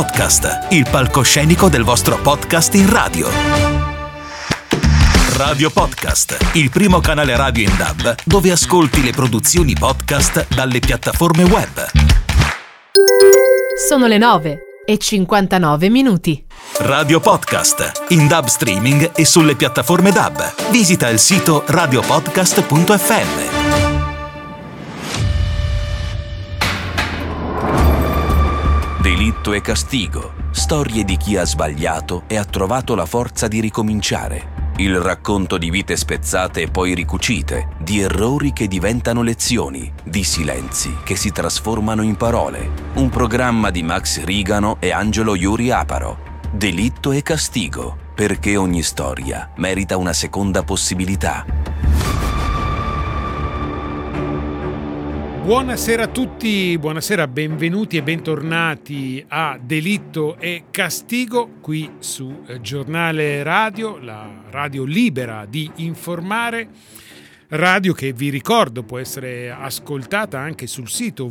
Podcast, il palcoscenico del vostro podcast in radio. Radio Podcast, il primo canale radio in DAB dove ascolti le produzioni podcast dalle piattaforme web. Sono le 9:59. Radio Podcast, in DAB streaming e sulle piattaforme DAB. Visita il sito radiopodcast.fm. Delitto e castigo. Storie di chi ha sbagliato e ha trovato la forza di ricominciare. Il racconto di vite spezzate e poi ricucite, di errori che diventano lezioni, di silenzi che si trasformano in parole. Un programma di Max Rigano e Angelo Iuri Aparo. Delitto e castigo, perché ogni storia merita una seconda possibilità. Buonasera a tutti, buonasera, benvenuti e bentornati a Delitto e Castigo qui su Giornale Radio, la radio libera di informare, radio che vi ricordo può essere ascoltata anche sul sito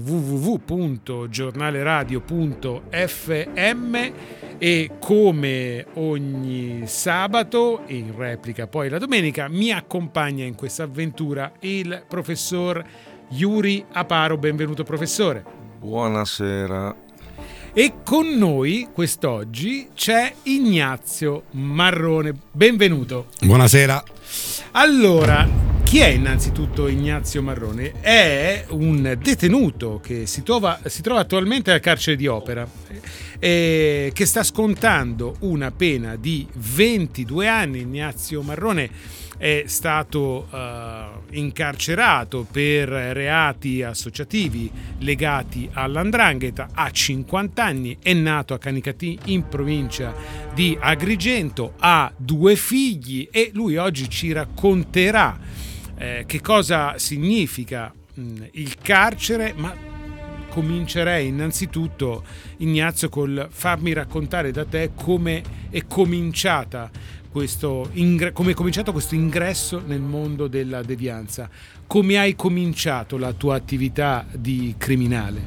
www.giornaleradio.fm e come ogni sabato, in replica poi la domenica, mi accompagna in questa avventura il professor Iuri Aparo. Benvenuto professore. Buonasera. E con noi quest'oggi c'è Ignazio Marrone. Benvenuto. Buonasera. Allora, chi è innanzitutto Ignazio Marrone? È un detenuto che si trova attualmente al carcere di Opera, che sta scontando una pena di 22 anni. Ignazio Marrone è stato incarcerato per reati associativi legati all''ndrangheta, ha 50 anni, è nato a Canicattì in provincia di Agrigento, ha 2 figli e lui oggi ci racconterà che cosa significa il carcere, ma comincerei innanzitutto, Ignazio, col farmi raccontare da te come è cominciato questo ingresso nel mondo della devianza. Come hai cominciato la tua attività di criminale?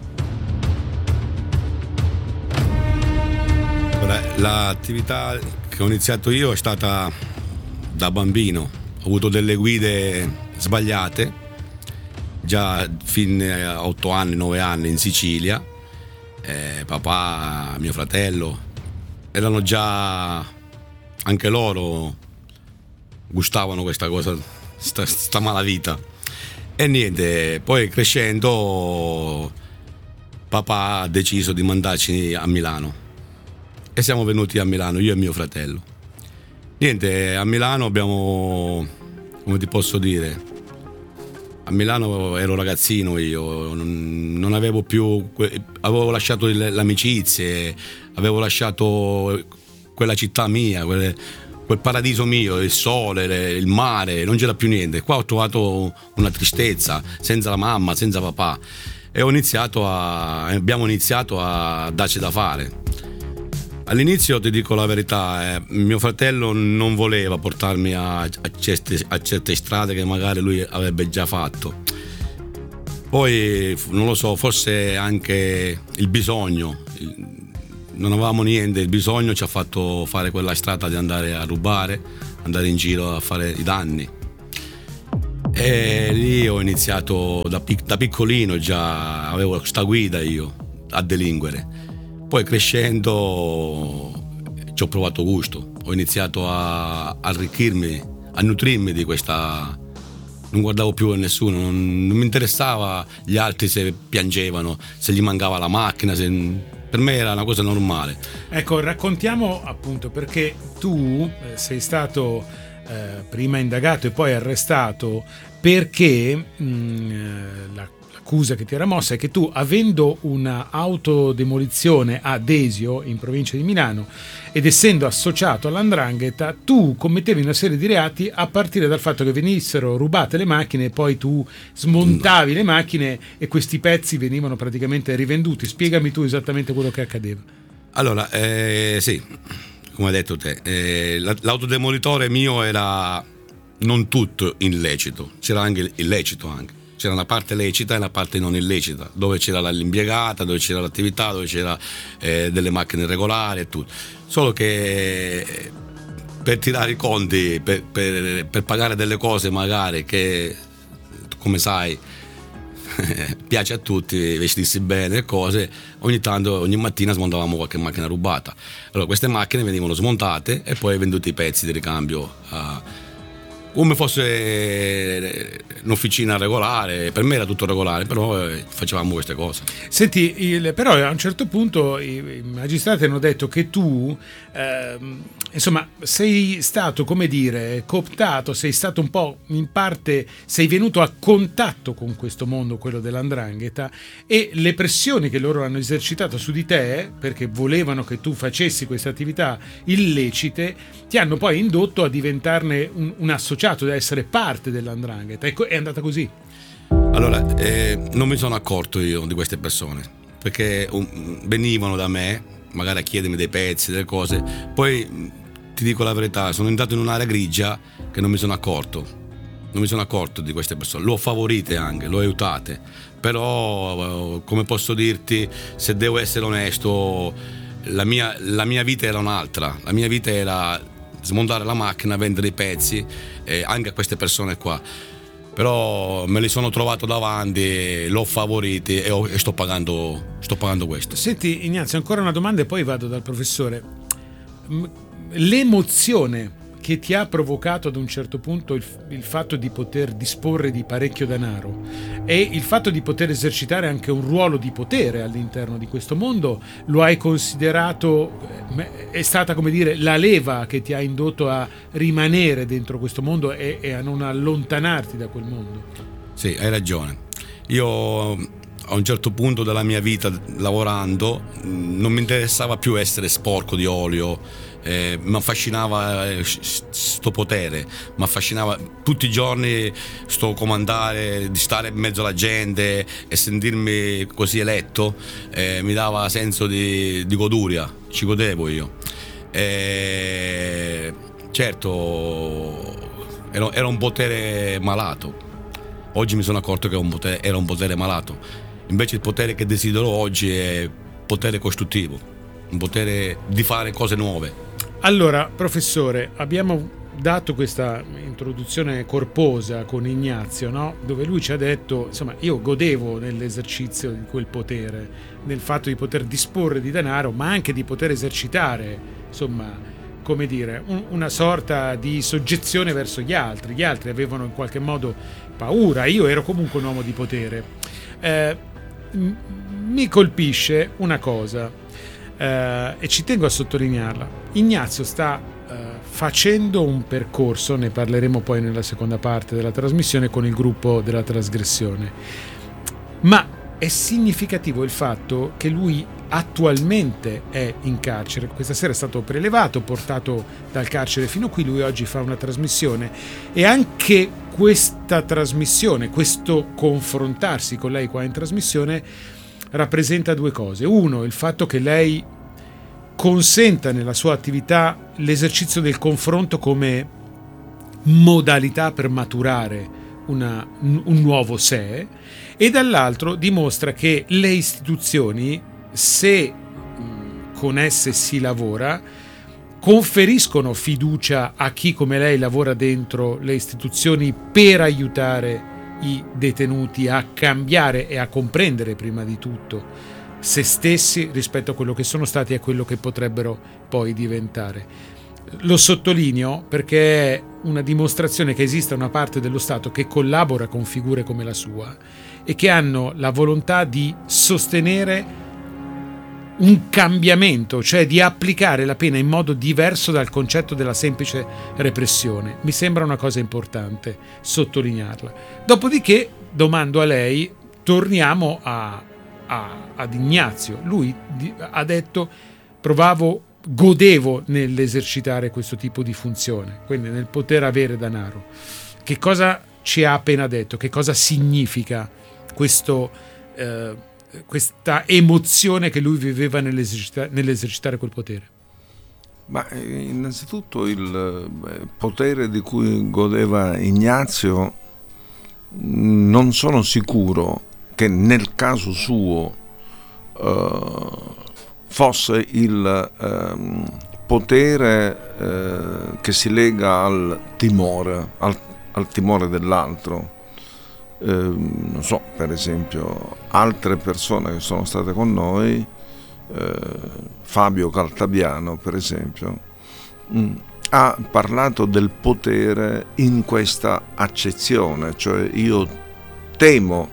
L'attività che ho iniziato io è stata da bambino. Ho avuto delle guide sbagliate già fin a 8 anni, 9 anni in Sicilia. Papà, mio fratello erano già, anche loro gustavano questa cosa, sta malavita. E niente, poi crescendo papà ha deciso di mandarci a Milano e siamo venuti a Milano, io e mio fratello. Niente, a Milano abbiamo, come ti posso dire, a Milano ero ragazzino io, non avevo più, avevo lasciato le amicizie, avevo lasciato quella città mia, quel paradiso mio, il sole, il mare, non c'era più niente. Qua ho trovato una tristezza, senza la mamma, senza papà, e abbiamo iniziato a darci da fare. All'inizio, ti dico la verità, mio fratello non voleva portarmi a certe strade che magari lui avrebbe già fatto. Poi, non lo so, forse anche il bisogno, non avevamo niente, il bisogno ci ha fatto fare quella strada di andare a rubare, andare in giro a fare i danni. E lì ho iniziato da piccolino, già avevo questa guida io a delinquere. Poi crescendo ci ho provato gusto, ho iniziato a arricchirmi, a nutrirmi di questa. Non guardavo più a nessuno, non mi interessava gli altri se piangevano, se gli mancava la macchina, per me era una cosa normale. Ecco, raccontiamo appunto perché tu sei stato prima indagato e poi arrestato perché l'accusa che ti era mossa è che tu, avendo una autodemolizione a Desio in provincia di Milano ed essendo associato all''ndrangheta, tu commettevi una serie di reati a partire dal fatto che venissero rubate le macchine e poi tu smontavi le macchine e questi pezzi venivano praticamente rivenduti. Spiegami tu esattamente quello che accadeva. Allora, sì, come hai detto te, l'autodemolitore mio era non tutto illecito, c'era anche illecito anche. c'era una parte lecita e una parte non illecita, dove c'era l'impiegata, dove c'era l'attività, dove c'era delle macchine regolari e tutto. Solo che per tirare i conti, per pagare delle cose magari che, come sai, piace a tutti vestirsi bene e cose, ogni mattina smontavamo qualche macchina rubata. Allora queste macchine venivano smontate e poi venduti i pezzi di ricambio come fosse un'officina regolare. Per me era tutto regolare, però facevamo queste cose. Senti, però a un certo punto i magistrati hanno detto che tu insomma sei stato, come dire, cooptato, sei stato un po' in parte, sei venuto a contatto con questo mondo, quello dell''ndrangheta, e le pressioni che loro hanno esercitato su di te, perché volevano che tu facessi queste attività illecite, ti hanno poi indotto a diventarne un associato, da essere parte dell''ndrangheta. È andata così? Allora, non mi sono accorto io di queste persone, perché venivano da me magari a chiedermi dei pezzi, delle cose, poi ti dico la verità, sono entrato in un'area grigia che non mi sono accorto di queste persone. L'ho favorite anche, l'ho aiutate, però come posso dirti, se devo essere onesto, la mia vita era un'altra. La mia vita era smontare la macchina, vendere i pezzi anche a queste persone qua, però me li sono trovato davanti, l'ho favoriti e sto pagando questo. Senti Ignazio, ancora una domanda e poi vado dal professore. L'emozione che ti ha provocato ad un certo punto il fatto di poter disporre di parecchio denaro e il fatto di poter esercitare anche un ruolo di potere all'interno di questo mondo, lo hai considerato, è stata, come dire, la leva che ti ha indotto a rimanere dentro questo mondo e a non allontanarti da quel mondo? Sì, hai ragione. Io a un certo punto della mia vita, lavorando, non mi interessava più essere sporco di olio. Mi affascinava sto potere, mi affascinava tutti i giorni sto comandare, di stare in mezzo alla gente e sentirmi così eletto, mi dava senso di goduria, ci godevo io. Certo, era un potere malato. Oggi mi sono accorto che era un potere malato. Invece il potere che desidero oggi è potere costruttivo, un potere di fare cose nuove. Allora, professore, abbiamo dato questa introduzione corposa con Ignazio, no? Dove lui ci ha detto, insomma, io godevo nell'esercizio di quel potere, nel fatto di poter disporre di denaro, ma anche di poter esercitare, insomma, come dire, una sorta di soggezione verso gli altri. Gli altri avevano in qualche modo paura, io ero comunque un uomo di potere. Mi colpisce una cosa, e ci tengo a sottolinearla. Ignazio sta facendo un percorso, ne parleremo poi nella seconda parte della trasmissione, con il gruppo della trasgressione, ma è significativo il fatto che lui attualmente è in carcere. Questa sera è stato prelevato, portato dal carcere fino qui, lui oggi fa una trasmissione, e anche questa trasmissione, questo confrontarsi con lei qua in trasmissione, rappresenta due cose. Uno, il fatto che lei consenta nella sua attività l'esercizio del confronto come modalità per maturare un nuovo sé, e dall'altro dimostra che le istituzioni, se con esse si lavora, conferiscono fiducia a chi come lei lavora dentro le istituzioni per aiutare i detenuti a cambiare e a comprendere prima di tutto se stessi rispetto a quello che sono stati e a quello che potrebbero poi diventare. Lo sottolineo perché è una dimostrazione che esiste una parte dello Stato che collabora con figure come la sua e che hanno la volontà di sostenere un cambiamento, cioè di applicare la pena in modo diverso dal concetto della semplice repressione. Mi sembra una cosa importante sottolinearla. Dopodiché domando a lei, torniamo ad Ignazio. Lui ha detto: godevo nell'esercitare questo tipo di funzione, quindi nel poter avere denaro. Che cosa ci ha appena detto? Che cosa significa questa emozione che lui viveva nell'esercitare quel potere? Ma innanzitutto il potere di cui godeva Ignazio non sono sicuro che nel caso suo fosse il potere che si lega al timore, al timore dell'altro. Non so, per esempio, altre persone che sono state con noi, Fabio Caltabiano per esempio, ha parlato del potere in questa accezione, cioè io temo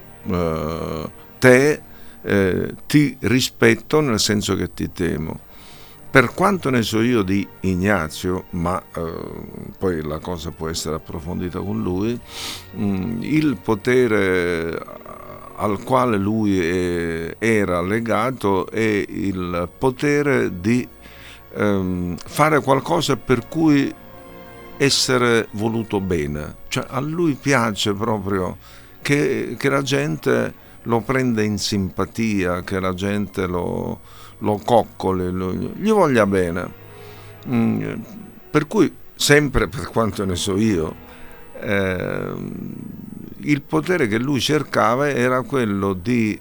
te, ti rispetto nel senso che ti temo. Per quanto ne so io di Ignazio, ma poi la cosa può essere approfondita con lui, il potere al quale lui era legato è il potere di fare qualcosa per cui essere voluto bene. Cioè a lui piace proprio che la gente lo prenda in simpatia, che la gente lo coccoli, gli voglia bene. Per cui, sempre per quanto ne so io, il potere che lui cercava era quello di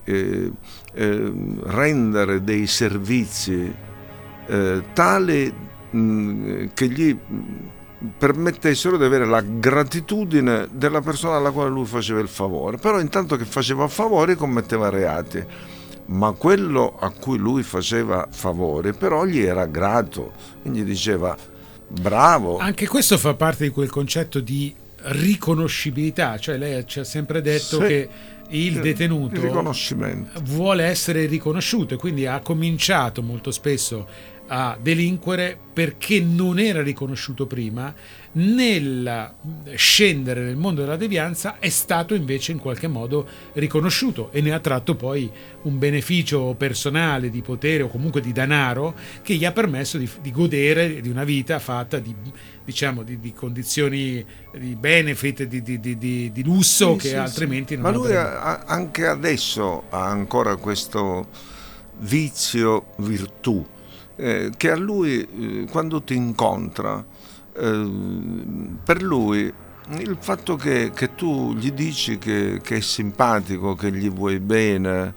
rendere dei servizi tali che gli permettessero di avere la gratitudine della persona alla quale lui faceva il favore. Però intanto che faceva favori commetteva reati, ma quello a cui lui faceva favore però gli era grato, quindi diceva bravo. Anche questo fa parte di quel concetto di riconoscibilità, cioè lei ci ha sempre detto che il detenuto vuole essere riconosciuto e quindi ha cominciato molto spesso a delinquere perché non era riconosciuto prima. Nel scendere nel mondo della devianza è stato invece in qualche modo riconosciuto e ne ha tratto poi un beneficio personale di potere o comunque di denaro che gli ha permesso di godere di una vita fatta di, diciamo, di condizioni di benefit, di lusso che altrimenti non avrebbe. Ma lui anche adesso ha ancora questo vizio virtù che a lui quando ti incontra, per lui il fatto che tu gli dici che è simpatico, che gli vuoi bene,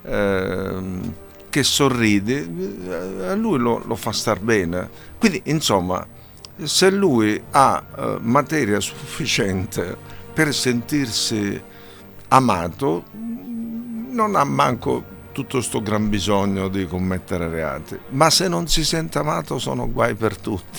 che sorridi, a lui lo fa star bene. Quindi insomma, se lui ha materia sufficiente per sentirsi amato, non ha manco tutto sto gran bisogno di commettere reati. Ma se non si sente amato sono guai per tutti.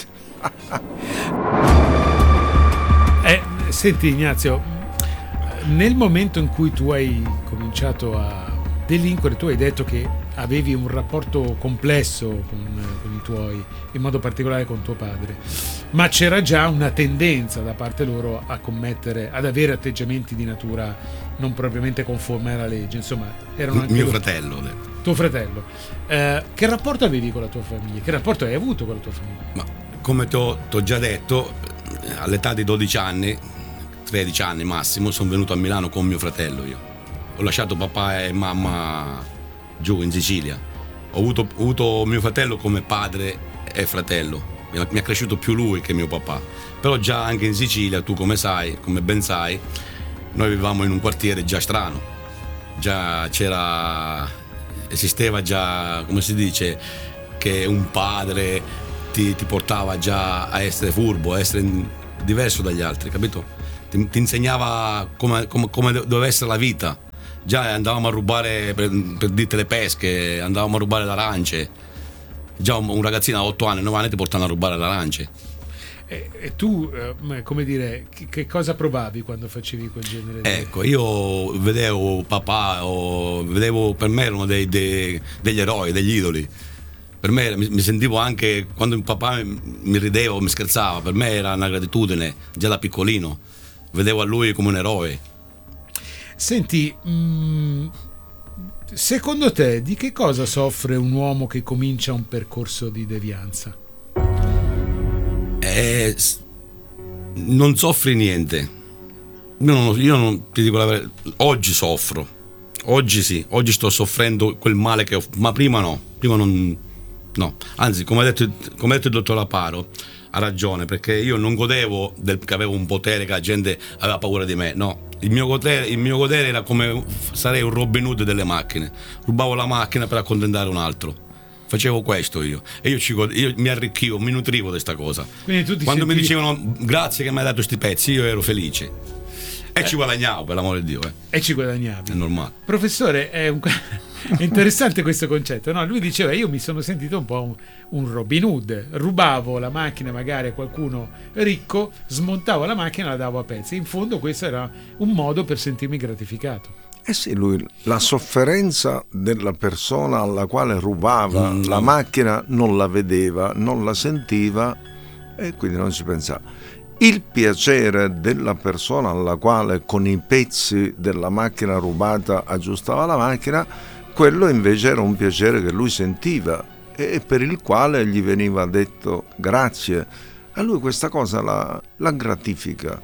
Senti Ignazio, nel momento in cui tu hai cominciato a delinquere, tu hai detto che avevi un rapporto complesso con i tuoi, in modo particolare con tuo padre, ma c'era già una tendenza da parte loro a commettere, ad avere atteggiamenti di natura non propriamente conforme alla legge, insomma erano anche mio fratello. Tuo fratello. Che rapporto avevi con la tua famiglia? Che rapporto hai avuto con la tua famiglia? Ma come ti ho già detto, all'età di 12 anni, 13 anni massimo, sono venuto a Milano con mio fratello. Io ho lasciato papà e mamma giù in Sicilia. Ho avuto mio fratello come padre e fratello. Mi ha cresciuto più lui che mio papà. Però già anche in Sicilia, tu come ben sai, noi vivevamo in un quartiere già strano. Già esisteva già, come si dice, che un padre ti portava già a essere furbo, a essere diverso dagli altri, capito? Ti insegnava come doveva essere la vita. Già andavamo a rubare, per dirti, le pesche, andavamo a rubare le arance. Già un ragazzino a 8 anni, 9 anni ti portano a rubare le arance. E tu, come dire, che cosa provavi quando facevi quel genere di... Ecco, io vedevo papà, per me erano degli eroi, degli idoli. Per me mi sentivo anche, quando il papà mi rideva o mi scherzava, per me era una gratitudine, già da piccolino. Vedevo a lui come un eroe. Senti, secondo te di che cosa soffre un uomo che comincia un percorso di devianza? Non soffri niente. Io non ti dico la verità. Oggi soffro. Oggi sì, oggi sto soffrendo quel male che ho, ma prima no. Prima non. No. Anzi, come ha detto il dottor Laparo, ha ragione, perché io non godevo che avevo un potere, che la gente aveva paura di me. No, il mio godere era come sarei un Robin Hood delle macchine. Rubavo la macchina per accontentare un altro. Facevo questo io. E io mi arricchivo, mi nutrivo di questa cosa. Quando mi dicevano grazie che mi hai dato sti pezzi, io ero felice. E ci guadagnavo, per l'amore di Dio. E ci guadagnavi. È normale. Professore, è interessante questo concetto, no? Lui diceva, io mi sono sentito un po' un Robin Hood, rubavo la macchina magari a qualcuno ricco, smontavo la macchina e la davo a pezzi. In fondo questo era un modo per sentirmi gratificato. Eh sì, lui la sofferenza della persona alla quale rubava la macchina non la vedeva, non la sentiva e quindi non ci pensava. Il piacere della persona alla quale con i pezzi della macchina rubata aggiustava la macchina, quello invece era un piacere che lui sentiva e per il quale gli veniva detto grazie. A lui questa cosa la gratifica.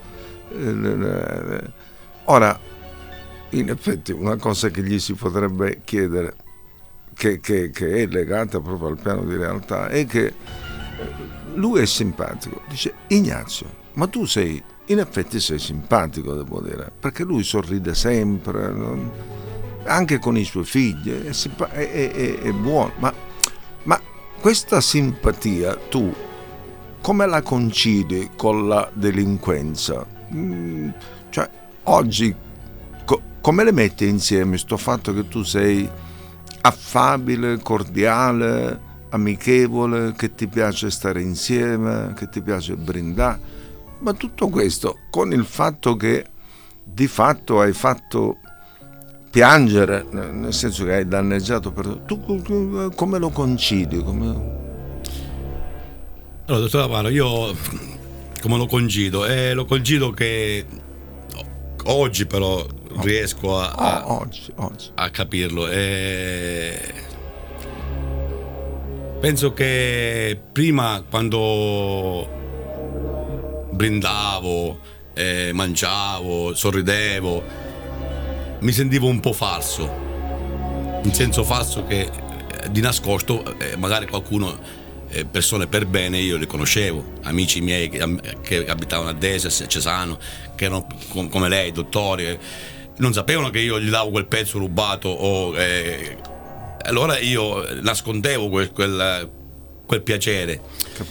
Ora, in effetti, una cosa che gli si potrebbe chiedere, che è legata proprio al piano di realtà, è che lui è simpatico. Dice: Ignazio, ma tu in effetti sei simpatico, devo dire, perché lui sorride sempre, anche con i suoi figli, è buono, ma questa simpatia tu come la concili con la delinquenza? Cioè, oggi come le metti insieme sto fatto che tu sei affabile, cordiale, amichevole, che ti piace stare insieme, che ti piace brindare, ma tutto questo con il fatto che di fatto hai fatto piangere, nel senso che hai danneggiato tu come lo concidi? Allora, dottor Aparo, io come lo congido? Lo congido che oggi però riesco oggi. A capirlo. Penso che prima, quando brindavo, mangiavo, sorridevo, mi sentivo un po' falso, in senso falso che di nascosto magari qualcuno, persone per bene, io li conoscevo, amici miei che abitavano a Desio, a Cesano, che erano come lei, dottori, non sapevano che io gli davo quel pezzo rubato allora io nascondevo quel piacere.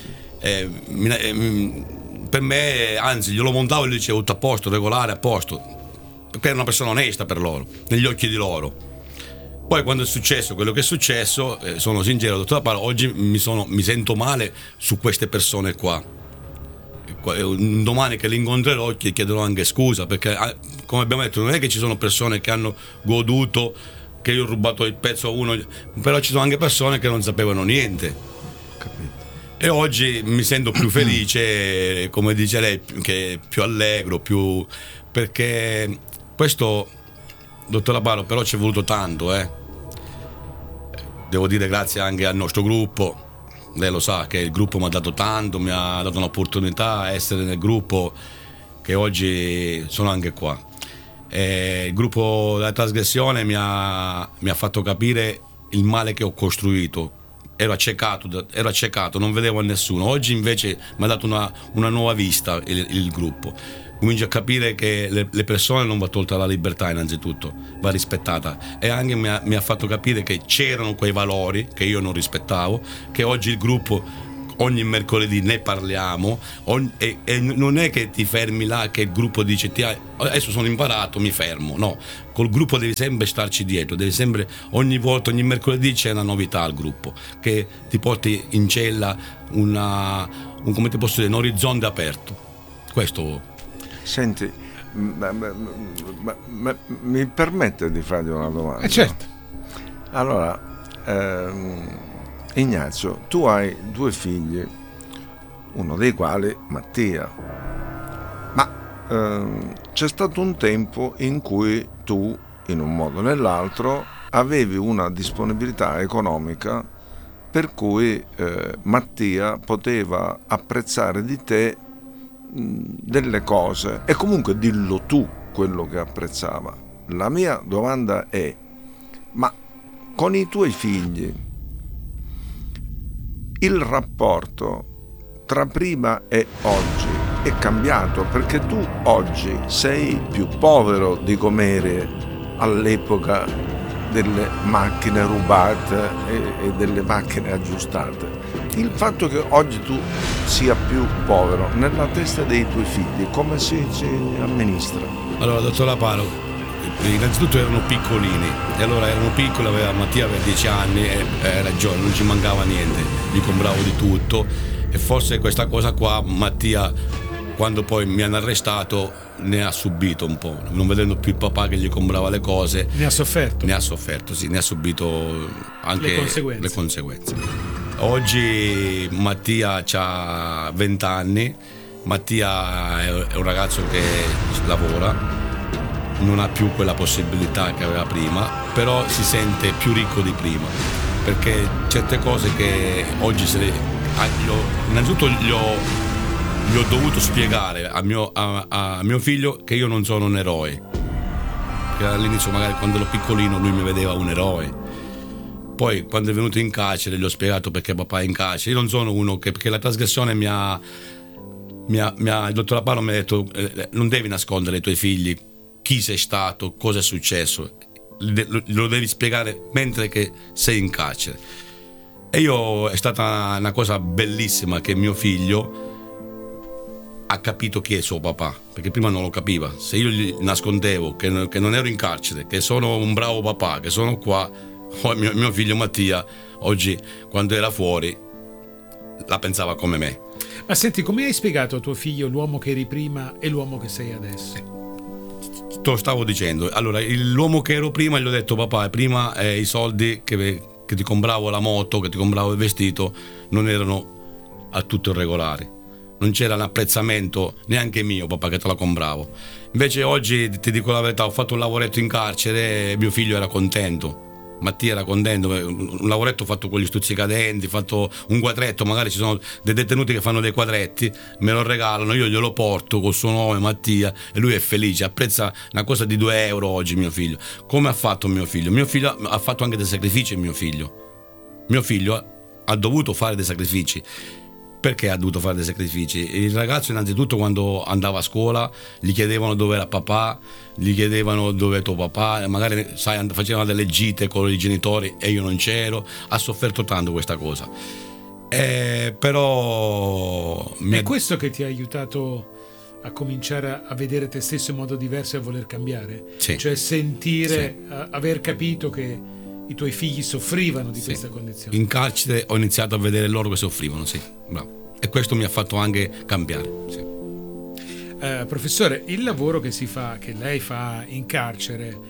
Per me, anzi, glielo montavo e gli dicevo tutto a posto, regolare, a posto, perché era una persona onesta per loro, negli occhi di loro. Poi quando è successo quello che è successo, sono sincero, dottor Aparo, oggi mi sento male su queste persone qua. Un domani che li incontrerò chiederò anche scusa, perché come abbiamo detto non è che ci sono persone che hanno goduto che io ho rubato il pezzo a uno, però ci sono anche persone che non sapevano niente. Capito. E oggi mi sento più felice, come dice lei, che più allegro, perché questo, dottor Aparo, però ci è voluto tanto, Devo dire grazie anche al nostro gruppo. Lei lo sa che il gruppo mi ha dato tanto, mi ha dato un'opportunità a essere nel gruppo, che oggi sono anche qua. Il gruppo della trasgressione mi ha fatto capire il male che ho costruito. Ero accecato, non vedevo a nessuno. Oggi invece mi ha dato una nuova vista il gruppo. Comincio a capire che le persone non va tolta la libertà, innanzitutto, va rispettata. E anche mi ha fatto capire che c'erano quei valori che io non rispettavo, che oggi il gruppo, ogni mercoledì ne parliamo, e non è che ti fermi là, che il gruppo dice adesso sono imparato, mi fermo. No, col gruppo devi sempre starci dietro, devi sempre, ogni volta, ogni mercoledì c'è una novità al gruppo, che ti porti in cella come ti posso dire, un orizzonte aperto. Questo. Senti, mi permette di fargli una domanda? Certo. Allora, Ignazio, tu hai 2 figli, uno dei quali Mattia, ma c'è stato un tempo in cui tu, in un modo o nell'altro, avevi una disponibilità economica per cui Mattia poteva apprezzare di te delle cose e comunque dillo tu quello che apprezzava. La mia domanda è: ma con i tuoi figli il rapporto tra prima e oggi è cambiato, perché tu oggi sei più povero di com'eri all'epoca delle macchine rubate e delle macchine aggiustate. Il fatto che oggi tu sia più povero nella testa dei tuoi figli, come si amministra? Allora, dottor Laparo, innanzitutto erano piccolini, e allora erano piccoli, Mattia aveva 10 anni e era giovane, non ci mancava niente, gli compravo di tutto, e forse questa cosa qua Mattia, quando poi mi hanno arrestato, ne ha subito un po', non vedendo più il papà che gli comprava le cose. Ne ha sofferto? Ne ha sofferto, sì, ne ha subito anche le conseguenze. Oggi Mattia ha 20 anni, Mattia è un ragazzo che lavora, non ha più quella possibilità che aveva prima, però si sente più ricco di prima, perché certe cose che oggi innanzitutto gli ho dovuto spiegare a mio figlio che io non sono un eroe, che all'inizio magari quando ero piccolino lui mi vedeva un eroe. Poi quando è venuto in carcere gli ho spiegato perché papà è in carcere. Io non sono uno perché la trasgressione il dottor Laparo mi ha detto non devi nascondere ai tuoi figli chi sei stato, cosa è successo, lo devi spiegare mentre che sei in carcere. E è stata una cosa bellissima che mio figlio ha capito chi è suo papà, perché prima non lo capiva. Se io gli nascondevo che non ero in carcere, che sono un bravo papà, che sono qua, mio figlio Mattia oggi quando era fuori la pensava come me. Ma senti, come hai spiegato a tuo figlio l'uomo che eri prima e l'uomo che sei adesso? Te lo stavo dicendo. Allora, l'uomo che ero prima gli ho detto: papà, prima i soldi che ti compravo la moto, che ti compravo il vestito, non erano a tutto regolari, non c'era un apprezzamento neanche mio, papà, che te la compravo. Invece oggi ti dico la verità, ho fatto un lavoretto in carcere e mio figlio era contento, Mattia era contento, un lavoretto fatto con gli stuzzicadenti, fatto un quadretto, magari ci sono dei detenuti che fanno dei quadretti, me lo regalano, io glielo porto col suo nome Mattia e lui è felice, apprezza una cosa di 2 euro oggi mio figlio. Come ha fatto mio figlio? Mio figlio ha fatto anche dei sacrifici, mio figlio ha dovuto fare dei sacrifici. Perché ha dovuto fare dei sacrifici? Il ragazzo innanzitutto quando andava a scuola gli chiedevano dove era papà, gli chiedevano dove è tuo papà, magari facevano delle gite con i genitori e io non c'ero, ha sofferto tanto questa cosa. Però è questo che ti ha aiutato a cominciare a vedere te stesso in modo diverso e a voler cambiare? Sì. Cioè sentire, sì. Aver capito che i tuoi figli soffrivano di questa condizione. In carcere ho iniziato a vedere loro che soffrivano, sì, bravo. E questo mi ha fatto anche cambiare, sì. Professore, il lavoro che lei fa in carcere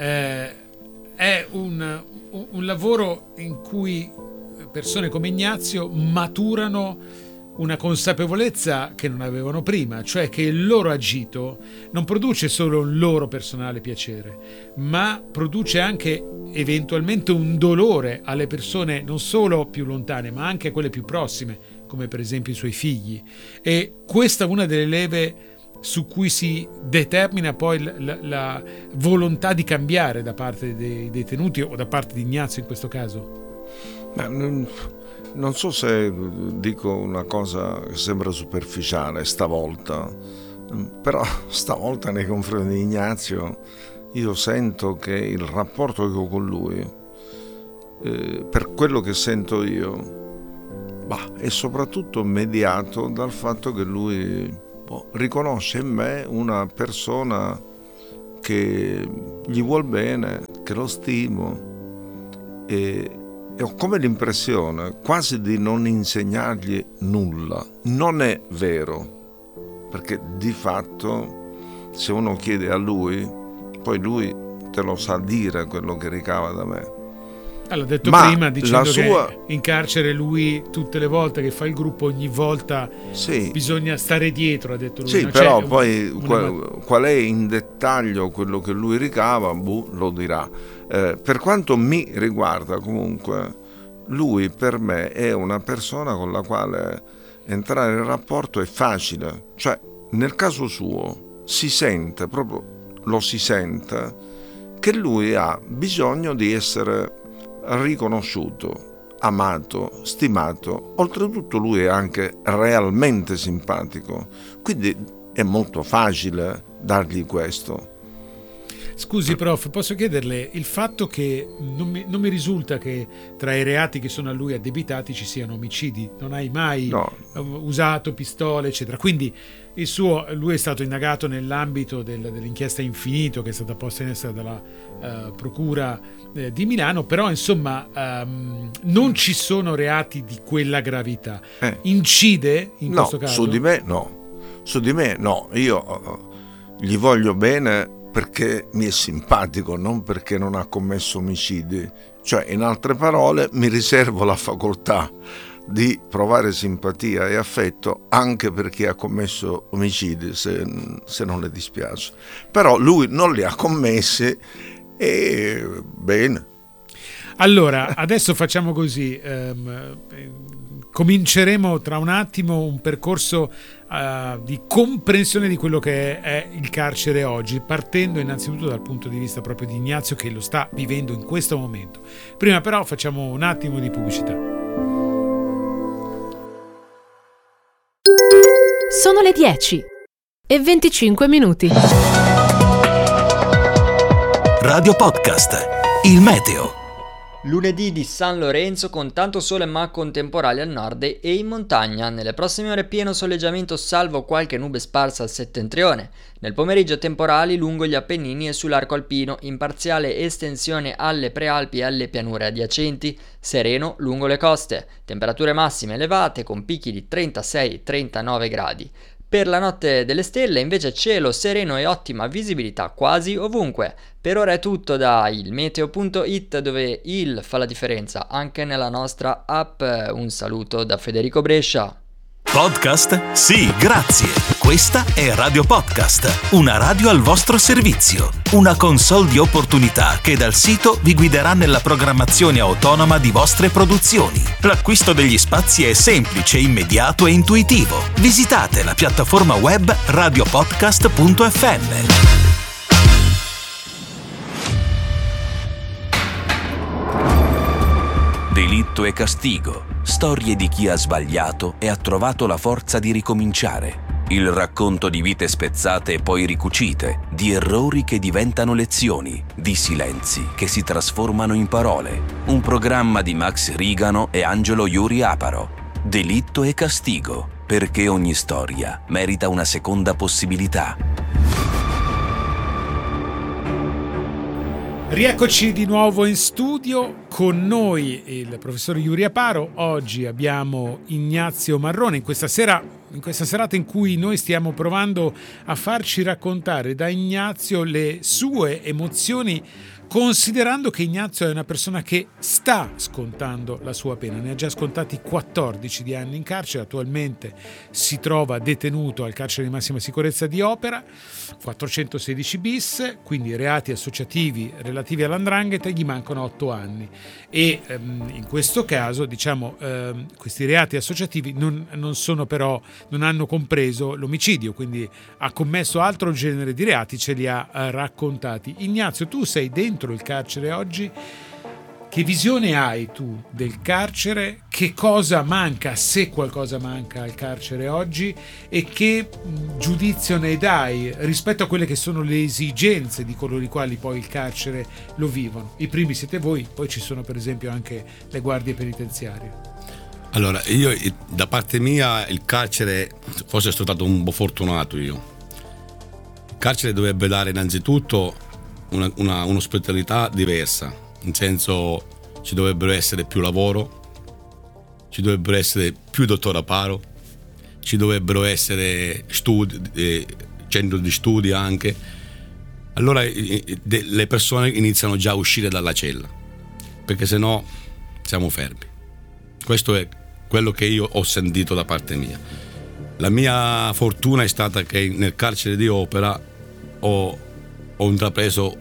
è un lavoro in cui persone come Ignazio maturano una consapevolezza che non avevano prima, cioè che il loro agito non produce solo un loro personale piacere, ma produce anche eventualmente un dolore alle persone non solo più lontane, ma anche a quelle più prossime, come per esempio i suoi figli. E questa è una delle leve su cui si determina poi la volontà di cambiare da parte dei detenuti o da parte di Ignazio in questo caso. Non so se dico una cosa che sembra superficiale stavolta, però stavolta nei confronti di Ignazio io sento che il rapporto che ho con lui, per quello che sento io, è soprattutto mediato dal fatto che lui riconosce in me una persona che gli vuol bene, che lo stimo, e ho come l'impressione quasi di non insegnargli nulla. Non è vero, perché di fatto se uno chiede a lui, poi lui te lo sa dire quello che ricava da me. L'ho detto prima dicendo che in carcere lui tutte le volte che fa il gruppo, ogni volta bisogna stare dietro, ha detto lui. Sì, però poi qual è in dettaglio quello che lui ricava, lo dirà. Per quanto mi riguarda comunque, lui per me è una persona con la quale entrare in rapporto è facile. Cioè, nel caso suo si sente che lui ha bisogno di essere riconosciuto, amato, stimato, oltretutto lui è anche realmente simpatico, quindi è molto facile dargli questo. Scusi prof, posso chiederle, il fatto che non mi risulta che tra i reati che sono a lui addebitati ci siano omicidi, non hai mai usato pistole eccetera, quindi lui è stato indagato nell'ambito dell'inchiesta Infinito che è stata posta in essere dalla procura di Milano, però insomma non ci sono reati di quella gravità. Incide in questo caso? Su di me no, io gli voglio bene perché mi è simpatico, non perché non ha commesso omicidi. Cioè, in altre parole, mi riservo la facoltà di provare simpatia e affetto anche per chi ha commesso omicidi, se non le dispiace. Però lui non li ha commessi e bene. Allora, adesso facciamo così, cominceremo tra un attimo un percorso di comprensione di quello che è il carcere oggi, partendo innanzitutto dal punto di vista proprio di Ignazio che lo sta vivendo in questo momento. Prima però facciamo un attimo di pubblicità. Sono le 10:25. Radio Podcast, il meteo. Lunedì di San Lorenzo con tanto sole ma con temporali al nord e in montagna. Nelle prossime ore pieno soleggiamento salvo qualche nube sparsa al settentrione. Nel pomeriggio temporali lungo gli Appennini e sull'arco alpino, in parziale estensione alle prealpi e alle pianure adiacenti, sereno lungo le coste. Temperature massime elevate con picchi di 36-39 gradi. Per la notte delle stelle invece cielo sereno e ottima visibilità quasi ovunque. Per ora è tutto da ilmeteo.it dove il fa la differenza anche nella nostra app. Un saluto da Federico Brescia. Podcast? Sì, grazie. Questa è Radio Podcast, una radio al vostro servizio. Una console di opportunità che dal sito vi guiderà nella programmazione autonoma di vostre produzioni. L'acquisto degli spazi è semplice, immediato e intuitivo. Visitate la piattaforma web radiopodcast.fm. Delitto e castigo. Storie di chi ha sbagliato e ha trovato la forza di ricominciare. Il racconto di vite spezzate e poi ricucite, di errori che diventano lezioni, di silenzi che si trasformano in parole. Un programma di Max Rigano e Angelo Iuri Aparo. Delitto e castigo, perché ogni storia merita una seconda possibilità. Rieccoci di nuovo in studio, con noi il professor Iuri Aparo. Oggi abbiamo Ignazio Marrone in questa serata in cui noi stiamo provando a farci raccontare da Ignazio le sue emozioni, considerando che Ignazio è una persona che sta scontando la sua pena. Ne ha già scontati 14 di anni in carcere, attualmente si trova detenuto al carcere di massima sicurezza di Opera, 416 bis, quindi reati associativi relativi all''ndrangheta, gli mancano 8 anni. E in questo caso, questi reati associativi non hanno compreso l'omicidio, quindi ha commesso altro genere di reati, ce li ha raccontati. Ignazio, tu sei dentro il carcere oggi, che visione hai tu del carcere? Che cosa manca, se qualcosa manca al carcere oggi, e che giudizio ne dai rispetto a quelle che sono le esigenze di coloro i quali poi il carcere lo vivono? I primi siete voi, poi ci sono per esempio anche le guardie penitenziarie. Allora, io da parte mia il carcere, forse sono stato un po' fortunato io. Il carcere dovrebbe dare innanzitutto un'ospitalità diversa, nel senso ci dovrebbero essere più lavoro, ci dovrebbero essere più dottor Aparo, ci dovrebbero essere centri di studi anche. Allora le persone iniziano già a uscire dalla cella, perché sennò siamo fermi. Questo è quello che io ho sentito da parte mia. La mia fortuna è stata che nel carcere di Opera ho intrapreso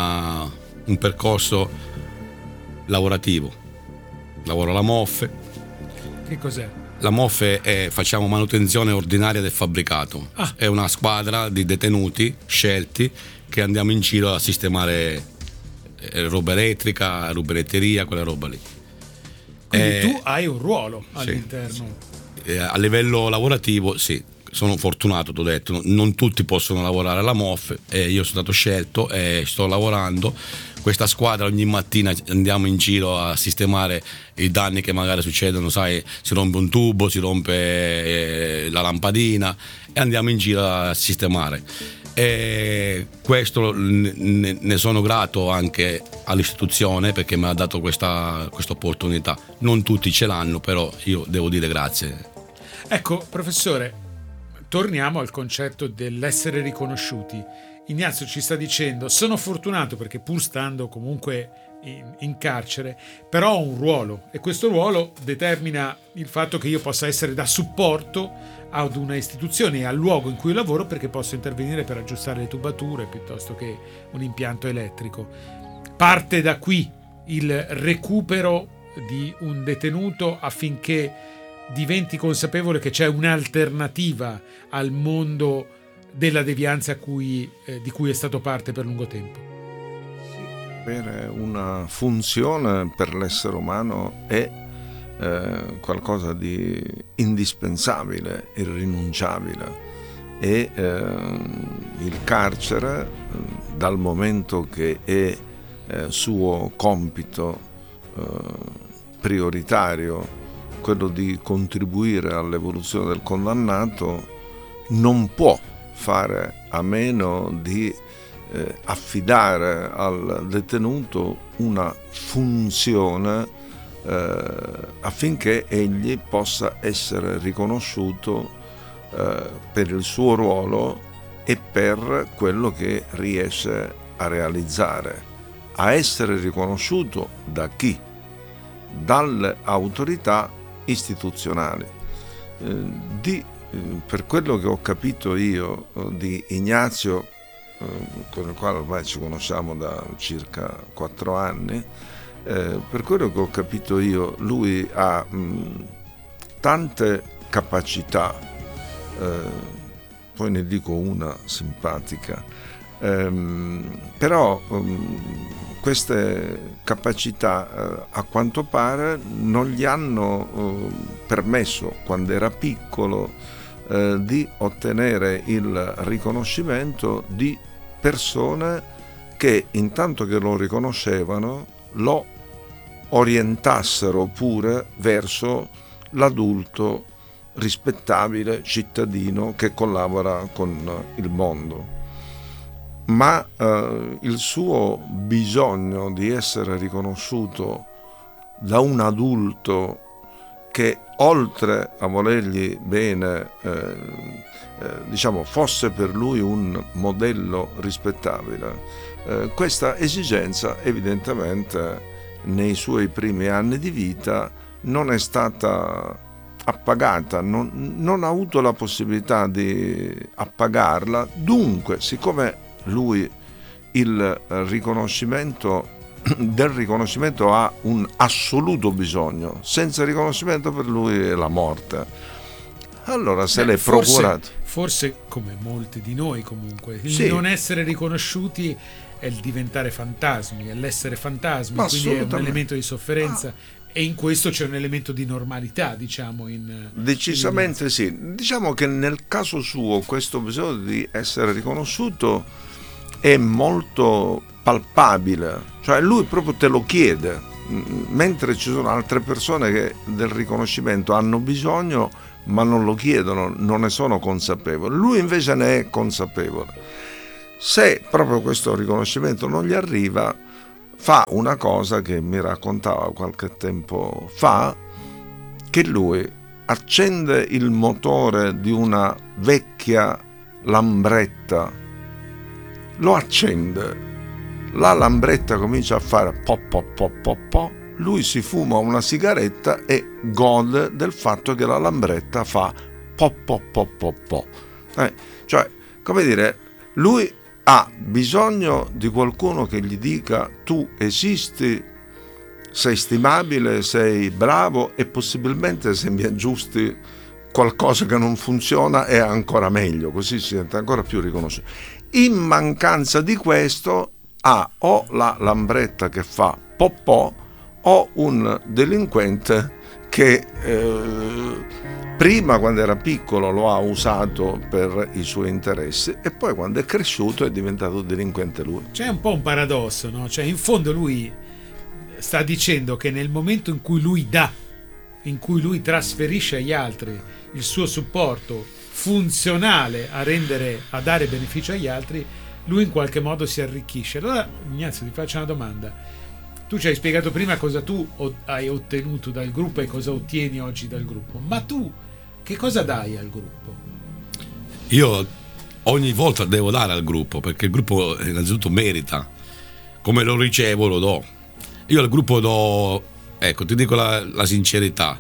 un percorso lavorativo. Lavoro alla Moffe. Che cos'è? La Moffe facciamo manutenzione ordinaria del fabbricato. È una squadra di detenuti scelti che andiamo in giro a sistemare roba elettrica, rubinetteria, quella roba lì. Quindi tu hai un ruolo all'interno. A livello lavorativo, sì, sono fortunato, t'ho detto, non tutti possono lavorare alla MOF e io sono stato scelto e sto lavorando. Questa squadra ogni mattina andiamo in giro a sistemare i danni che magari succedono, sai, si rompe un tubo, si rompe la lampadina e andiamo in giro a sistemare. E questo ne sono grato anche all'istituzione perché mi ha dato questa opportunità. Non tutti ce l'hanno, però io devo dire grazie. Ecco, professore, torniamo al concetto dell'essere riconosciuti. Ignazio ci sta dicendo: sono fortunato perché pur stando comunque in carcere, però ho un ruolo, e questo ruolo determina il fatto che io possa essere da supporto ad una istituzione e al luogo in cui lavoro, perché posso intervenire per aggiustare le tubature piuttosto che un impianto elettrico. Parte da qui il recupero di un detenuto affinché diventi consapevole che c'è un'alternativa al mondo della devianza di cui è stato parte per lungo tempo. Avere una funzione per l'essere umano è qualcosa di indispensabile, irrinunciabile, e il carcere, dal momento che è suo compito prioritario quello di contribuire all'evoluzione del condannato, non può fare a meno di affidare al detenuto una funzione affinché egli possa essere riconosciuto per il suo ruolo e per quello che riesce a realizzare. A essere riconosciuto da chi? Dalle autorità istituzionali. Per quello che ho capito io di Ignazio, con il quale ormai ci conosciamo da circa 4 anni, per quello che ho capito io, lui ha tante capacità, poi ne dico una simpatica, però queste capacità a quanto pare non gli hanno permesso, quando era piccolo, di ottenere il riconoscimento di persone che, intanto che lo riconoscevano, lo orientassero pure verso l'adulto rispettabile cittadino che collabora con il mondo. Ma il suo bisogno di essere riconosciuto da un adulto che, oltre a volergli bene, fosse per lui un modello rispettabile, questa esigenza evidentemente nei suoi primi anni di vita non è stata appagata, non ha avuto la possibilità di appagarla. Dunque, siccome lui del riconoscimento ha un assoluto bisogno, senza riconoscimento per lui è la morte, allora se l'è procurato. Forse come molti di noi comunque, il sì, non essere riconosciuti è il diventare fantasmi, è l'essere fantasmi, quindi è un elemento di sofferenza. E in questo c'è un elemento di normalità, diciamo. Decisamente sì. Diciamo che nel caso suo questo bisogno di essere riconosciuto è molto palpabile, cioè lui proprio te lo chiede, mentre ci sono altre persone che del riconoscimento hanno bisogno ma non lo chiedono, non ne sono consapevoli. Lui invece ne è consapevole. Se proprio questo riconoscimento non gli arriva, fa una cosa che mi raccontava qualche tempo fa, che lui accende il motore di una vecchia lambretta, lo accende, la lambretta comincia a fare po po po po po, lui si fuma una sigaretta e gode del fatto che la lambretta fa po po po po po. Cioè, come dire, lui ha bisogno di qualcuno che gli dica: tu esisti, sei stimabile, sei bravo, e possibilmente se mi aggiusti qualcosa che non funziona è ancora meglio, così si sente ancora più riconosciuto. In mancanza di questo ha o la lambretta che fa po po o un delinquente che prima, quando era piccolo, lo ha usato per i suoi interessi e poi quando è cresciuto è diventato delinquente lui. C'è un po' un paradosso, no? Cioè, in fondo lui sta dicendo che nel momento in cui lui dà, in cui lui trasferisce agli altri il suo supporto funzionale a dare beneficio agli altri, lui in qualche modo si arricchisce. Allora, Ignazio, ti faccio una domanda. Tu ci hai spiegato prima cosa tu hai ottenuto dal gruppo e cosa ottieni oggi dal gruppo, ma tu che cosa dai al gruppo? Io ogni volta devo dare al gruppo, perché il gruppo innanzitutto merita, come lo ricevo lo do. Io al gruppo do, ecco, ti dico la sincerità,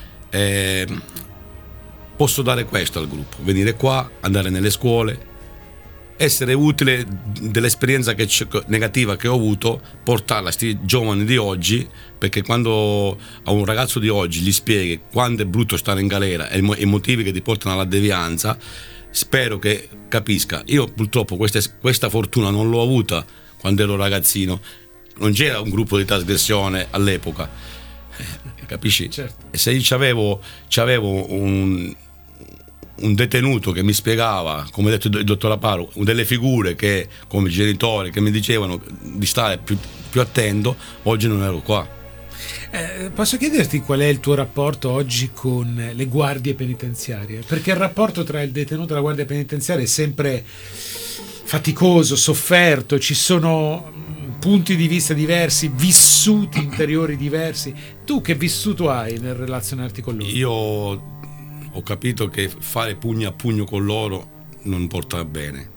posso dare questo al gruppo: venire qua, andare nelle scuole, essere utile dell'esperienza negativa che ho avuto, portarla a questi giovani di oggi, perché quando a un ragazzo di oggi gli spieghi quando è brutto stare in galera e i motivi che ti portano alla devianza, spero che capisca. Io purtroppo questa fortuna non l'ho avuta quando ero ragazzino, non c'era un gruppo di trasgressione all'epoca, capisci? Certo. E se io c'avevo un detenuto che mi spiegava, come ha detto il dottor Aparo, delle figure che, come i genitori, che mi dicevano di stare più attento, oggi non ero qua. Posso chiederti qual è il tuo rapporto oggi con le guardie penitenziarie? Perché il rapporto tra il detenuto e la guardia penitenziaria è sempre faticoso, sofferto, ci sono punti di vista diversi, vissuti interiori diversi. Tu che vissuto hai nel relazionarti con loro? Io ho capito che fare pugno a pugno con loro non porta bene.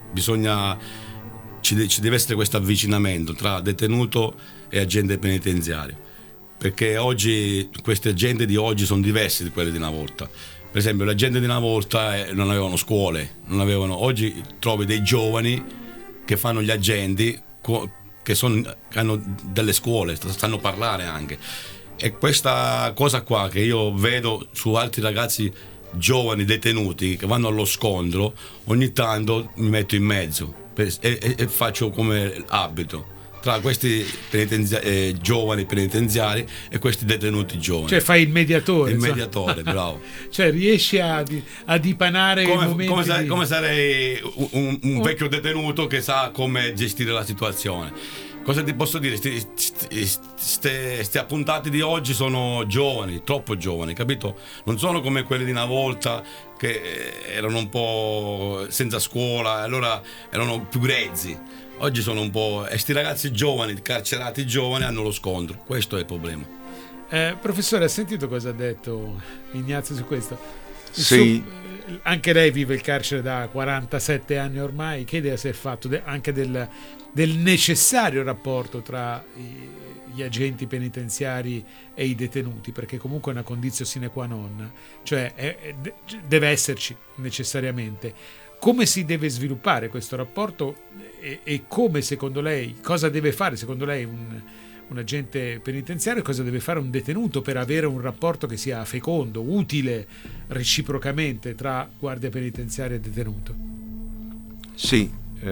Ci deve essere questo avvicinamento tra detenuto e agente penitenziario, perché oggi queste agenti di oggi sono diverse di quelle di una volta. Per esempio, le agenti di una volta non avevano scuole, oggi trovi dei giovani che fanno gli agenti che hanno delle scuole, sanno parlare anche. E questa cosa qua che io vedo su altri ragazzi giovani detenuti che vanno allo scontro, ogni tanto mi metto in mezzo e faccio come abito tra questi giovani penitenziari e questi detenuti giovani. Cioè fai il mediatore. Il mediatore, bravo. Cioè riesci a dipanare i momenti come sarei un vecchio detenuto che sa come gestire la situazione. Cosa ti posso dire? Sti appuntati di oggi sono giovani, troppo giovani, capito? Non sono come quelli di una volta che erano un po' senza scuola, allora erano più grezzi. Oggi sono un po'. E sti ragazzi giovani, carcerati giovani, hanno lo scontro. Questo è il problema. Professore, ha sentito cosa ha detto Ignazio su questo? Sì. Anche lei vive il carcere da 47 anni ormai. Che idea si è fatto anche del necessario rapporto tra gli agenti penitenziari e i detenuti, perché comunque è una condizione sine qua non, cioè deve esserci necessariamente. Come si deve sviluppare questo rapporto e come, secondo lei, cosa deve fare secondo lei un agente penitenziario e cosa deve fare un detenuto per avere un rapporto che sia fecondo, utile reciprocamente tra guardia penitenziaria e detenuto? Sì,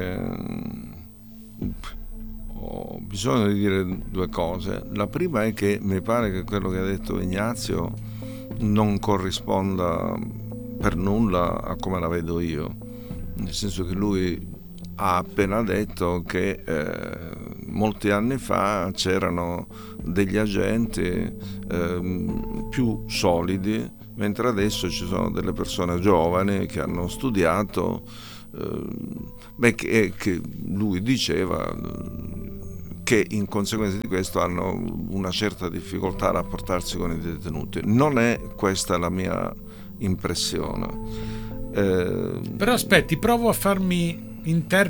ho bisogno di dire due cose. La prima è che mi pare che quello che ha detto Ignazio non corrisponda per nulla a come la vedo io, nel senso che lui ha appena detto che molti anni fa c'erano degli agenti più solidi, mentre adesso ci sono delle persone giovani che hanno studiato, che lui diceva che in conseguenza di questo hanno una certa difficoltà a rapportarsi con i detenuti. Non è questa la mia impressione. Però aspetti, provo a farmi